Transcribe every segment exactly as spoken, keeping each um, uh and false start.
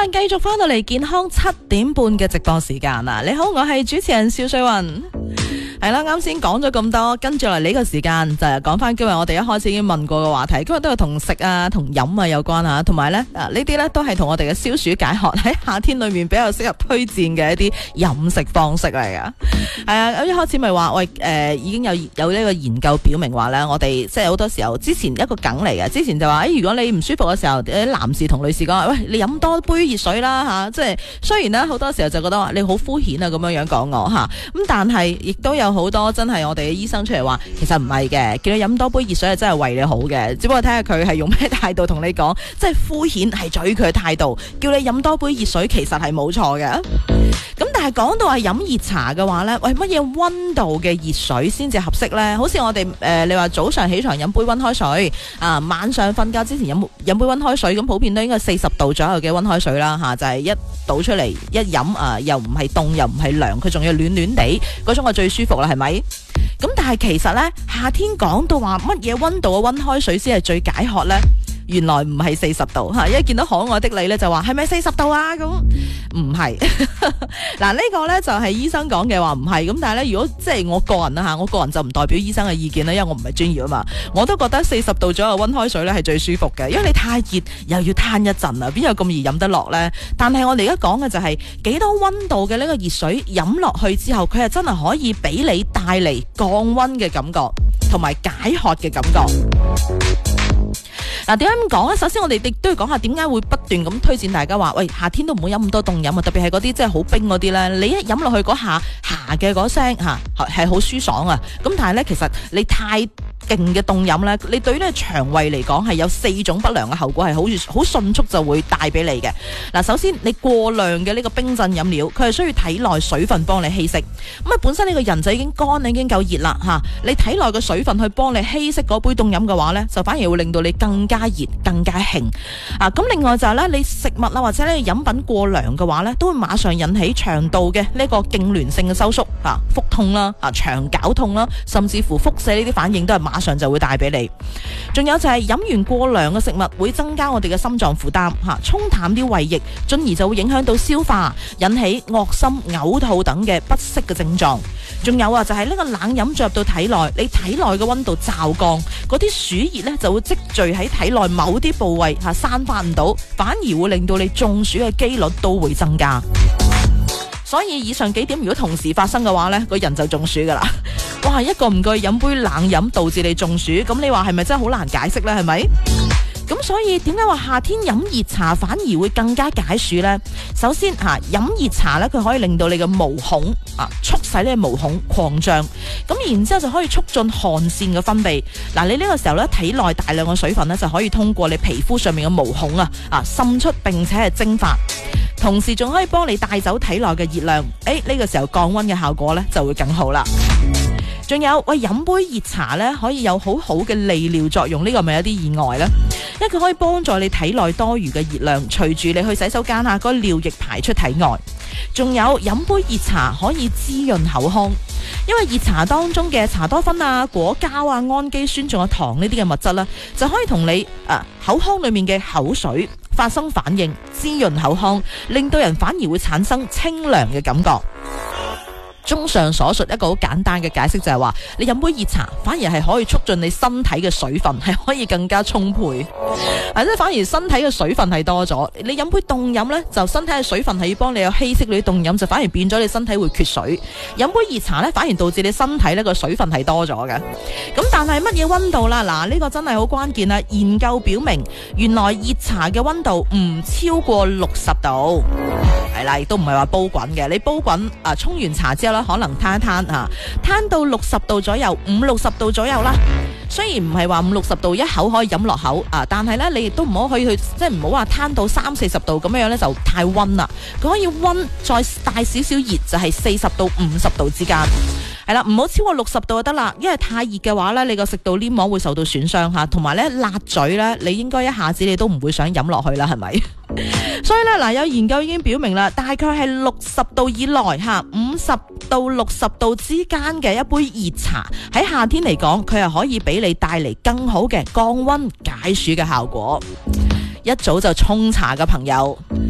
啦，繼續翻到嚟健康七點半嘅直播時間啊！你好，我係主持人邵瑞雲。係啦，啱先講咗咁多，跟住嚟呢個時間就係講翻今日我哋一開始已經問過嘅話題，今日都係同食啊、同飲啊有關啊，同埋咧啊呢啲咧都係同我哋嘅消暑解渴喺夏天裏面比較適合推薦嘅一啲飲食方式嚟噶。係啊，咁一開始咪話喂誒、呃，已經有有呢個研究表明話咧，我哋即係好多時候之前一個梗嚟嘅，之前就話誒、欸，如果你唔舒服嘅時候，啲男士同女士講，喂，你飲多杯熱水啦吓、啊，即係雖然咧好多時候就覺得話你好敷衍啊咁樣樣講我吓，咁、啊、但係亦都有好多真係我哋嘅醫生出嚟話，其實唔係嘅，叫你飲多杯熱水係真係為你好嘅，只不過睇下佢係用咩態度同你講，即係敷衍係在於佢嘅態度，叫你飲多杯熱水其實係冇錯嘅。咁但係講到係飲熱茶嘅話呢，喂，乜嘢溫度嘅熱水先至合適呢？好似我哋誒、呃，你話早上起床飲杯溫開水啊，晚上瞓覺之前飲飲杯溫開水，咁普遍都應該四十度左右嘅溫開水啦吓、啊，就係、是、一倒出嚟一飲啊，又唔係凍又唔係涼，佢仲要暖暖地嗰種，我最舒服啦，係咪？咁但係其實呢，夏天講到話乜嘢溫度嘅溫開水先係最解渴呢？原來唔係四十度吓，一見到可愛的你咧就話係咪四十度啊？咁唔係嗱，呢個咧就係醫生講嘅話唔係咁，但係咧如果即係我個人啦吓，我個人就唔代表醫生嘅意見啦，因為我唔係專業啊嘛，我都覺得四十度左右溫開水咧係最舒服嘅，因為你太熱又要攤一陣啊，邊有咁易飲得落呢？但係我哋而家講嘅就係幾多溫度嘅呢個熱水飲落去之後，佢係真係可以俾你帶嚟降溫嘅感覺，同埋解渴嘅感覺。嗱，點解咁講咧？首先我哋亦都要講下點解會不斷咁推薦大家話，喂，夏天都唔好飲咁多凍飲啊！特別係嗰啲即係好冰嗰啲咧，你一飲落去嗰下下嘅嗰聲嚇係好舒爽啊！咁但係咧，其實你太勁嘅凍飲咧，你對於呢個腸胃嚟講係有四種不良嘅後果，係好好迅速就會帶俾你嘅。嗱，首先你過量嘅呢個冰鎮飲料，佢係需要體內水分幫你稀釋。咁啊，本身呢個人就已經乾，你已經夠熱啦嚇，你體內嘅水分去幫你稀釋嗰杯凍飲嘅話咧，就反而會令到你更加熱、更加興啊！咁另外就係咧，你食物啦或者咧飲品過涼嘅話咧，都會馬上引起腸道嘅呢個痙攣性嘅收縮啊、腹痛啦、啊腸絞痛啦，甚至乎腹瀉呢啲反應都係馬上就會帶俾你。仲有就係飲完過涼嘅食物會增加我哋嘅心臟負擔吓，沖淡啲胃液，進而就會影響到消化，引起惡心、嘔吐等嘅不適嘅症狀。仲有啊，就係呢個冷飲進入到體內，你體內嘅溫度驟降，嗰啲暑熱呢就會積聚喺體內某啲部位吓，散發唔到，反而會令到你中暑嘅機率都會增加。所以以上幾點如果同時發生嘅話呢，個人就中暑噶啦。哇，一個唔覺意飲杯冷飲導致你中暑，咁你話係咪真係好難解釋呢？係咪？咁所以點解話夏天飲熱茶反而會更加解暑呢？首先吓，飲熱茶咧，佢可以令到你嘅毛孔啊，促使呢個毛孔擴張，咁然之後就可以促進汗腺嘅分泌。嗱，你呢個時候咧，體內大量嘅水分咧就可以通過你皮膚上面嘅毛孔啊啊滲出，並且係蒸發，同時仲可以幫你帶走體內嘅熱量。誒，呢個時候降溫嘅效果咧就會更好啦。仲有，喂，飲杯熱茶咧，可以有好好嘅利尿作用，呢個咪有啲意外呢？因為佢可以幫助你體內多餘嘅熱量，隨住你去洗手間啊，嗰個尿液排出體外。仲有，飲杯熱茶可以滋潤口腔，因為熱茶當中嘅茶多酚啊、果膠啊、氨基酸仲有糖呢啲嘅物質啦，就可以同你啊口腔裏面嘅口水發生反應，滋潤口腔，令到人反而會產生清涼嘅感覺。綜上所述，一個好簡單嘅解釋就係話，你飲杯熱茶反而係可以促進你身體嘅水分係可以更加充沛，或者反而身體嘅水分係多咗。你飲杯凍飲呢，就身體嘅水分係要幫你有稀釋你啲凍飲，就反而變咗你身體會缺水。飲杯熱茶呢，反而導致你身體呢個水分係多咗嘅。咁但係乜嘢溫度啦？嗱，呢個真係好關鍵啦！研究表明，原來熱茶嘅溫度唔超過六十度。係啦，亦都唔係話煲滾嘅。你煲滾啊，沖完茶之後咧，可能攤一攤啊，攤到六十度左右，五六十度左右啦。雖然唔係話五六十度一口可以飲落口啊，但係咧你亦都唔好可以去，即係唔好話攤到三四十度咁樣樣咧，就太溫啦。佢可以溫再大少少熱，就係四十到五十度之間。係啦，唔好超過六十度就得啦，因為太熱嘅話咧，你個食道黏膜會受到損傷吓，同埋咧辣嘴咧，你應該一下子你都唔會想飲落去啦，係咪？所以咧嗱，有研究已經表明啦，大概係六十度以內吓，五十到六十度之間嘅一杯熱茶，喺夏天嚟講，佢係可以俾你帶嚟更好嘅降溫解暑嘅效果。一早就沖茶嘅朋友，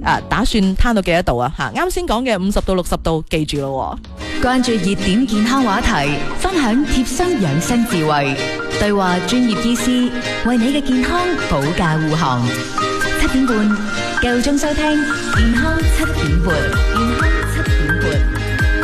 啊，打算攤到幾多度啊？吓，啱先講嘅五十到六十度，記住咯。 關注熱點健康話題，分享貼身養生智慧，對話專業醫師，為你嘅健康保駕護航。七點半，夠鐘收聽健康七點半，健康七點半。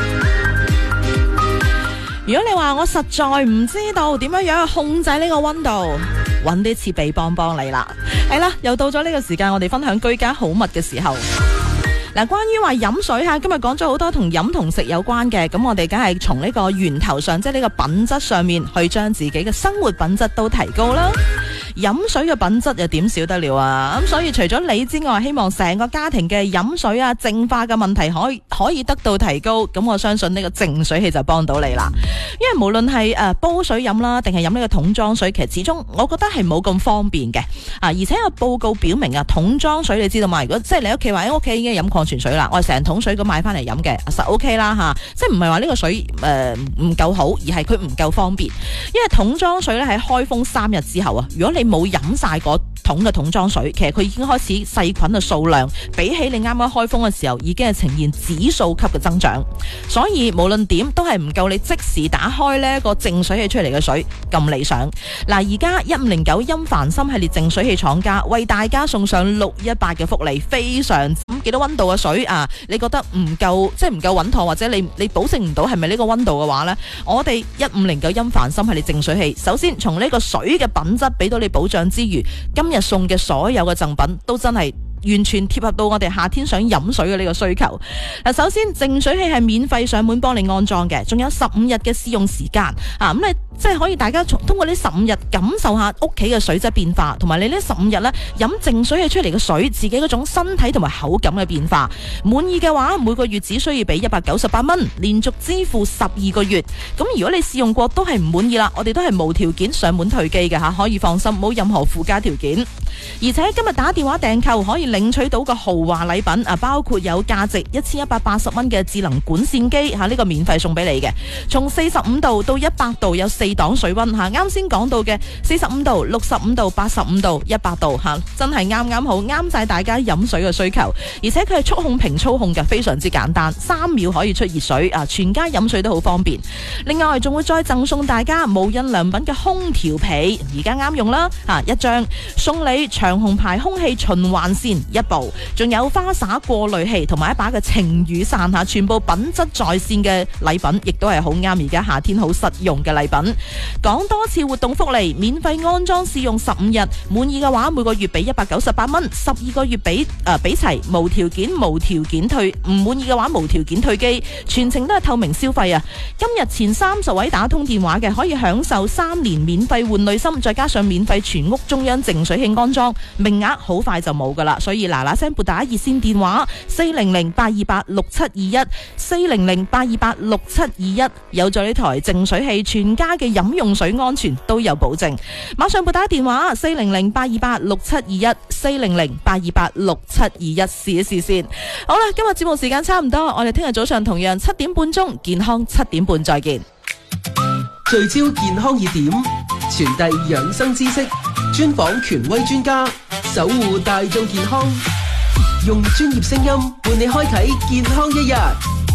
如果你話我實在唔知道點樣樣控制呢個溫度，揾啲設備幫幫你啦。係啦，又到咗呢個時間，我哋分享居家好物嘅時候。嗱，關於話飲水吓，今日講咗好多同飲同食有關嘅，咁我哋梗係從呢個源頭上，即係呢個品質上面去將自己嘅生活品質都提高啦。飲水嘅品質又點少得了啊？咁所以除咗你之外，希望成個家庭嘅飲水啊淨化嘅問題可以可以得到提高，咁我相信呢個淨水器就幫到你啦。因為無論係誒煲水飲啦，定係飲呢個桶裝水，其實始終我覺得係冇咁方便嘅啊！而且有報告表明啊，桶裝水你知道嘛？如果即係你屋企話喺屋企已經飲礦泉水啦，我係成桶水咁買翻嚟飲嘅，實 OK 啦吓，即係唔係話呢個水誒唔夠好，而係佢唔夠方便。因為桶裝水咧喺開封三日之後啊，如果你冇飲晒嗰桶嘅桶裝水，其實佢已經開始細菌嘅數量比起你啱啱開封嘅時候，已經係呈現指數級嘅增長。所以無論點都係唔夠你即時打開呢個淨水器出嚟嘅水咁理想。嗱，而家一五零九音凡森系列淨水器廠家為大家送上六一八嘅福利，非常咁幾多溫度嘅水啊？你覺得唔夠，即係唔夠穩妥，或者你你保證唔到係咪呢個溫度嘅話呢？我哋一五零九音凡森系列淨水器，首先從呢個水嘅品質俾到你保障之餘，今日送嘅所有嘅贈品都真係完全貼合到我哋夏天想飲水嘅呢個需求。嗱，首先淨水器係免費上門幫你安裝嘅，仲有十五日嘅試用時間啊！咁你即係可以大家通過呢十五日感受下屋企嘅水質變化，同埋你呢十五日呢飲淨水器出嚟嘅水自己嗰種身體同埋口感嘅變化。滿意嘅話，每個月只需要俾一百九十八蚊，連續支付十二個月。咁如果你試用過都係唔滿意啦，我哋都係無條件上門退機嘅吓，可以放心，冇任何附加條件。而且今日打電話訂購可以領取到個豪華禮品啊，包括有價值一千一百八十蚊嘅智能管線機吓，呢個免費送俾你嘅。從四十五度到一百度有四檔水溫吓，啱先講到嘅四十五度、六十五度、八十五度、一百度吓，真係啱啱好，啱晒大家飲水嘅需求。而且佢係觸控屏操控嘅，非常之簡單，三秒可以出熱水啊，全家飲水都好方便。另外仲會再贈送大家無印良品嘅空調被，而家啱用啦吓，一張送你長虹牌空氣循環扇一部，仲有花灑過濾器同埋一把嘅晴雨傘吓，全部品質在線嘅禮品，亦都係好啱而家夏天好實用嘅禮品。講多次活動福利，免費安裝試用十五日，滿意嘅話每個月俾一百九十八蚊，十二個月俾誒俾齊，無條件無條件退，唔滿意嘅話無條件退機，全程都係透明消費啊！今日前三十位打通電話嘅可以享受三年免費換濾芯，再加上免費全屋中央淨水器安裝，名額好快就冇噶啦，所以嗱嗱聲撥打熱線電話四零零八二八六七二一四零零八二八六七二一，有咗呢台淨水器，全家嘅飲用水安全都有保證。馬上撥打電話四零零八二八六七二一四零零八二八六七二一試一試先。好啦，今日節目時間差唔多，我哋聽日早上同樣七點半鐘健康七點半再見。 聚焦健康熱點，傳遞養生知識，專訪權威專家，守護大眾健康，用專業聲音伴你開啟健康一日。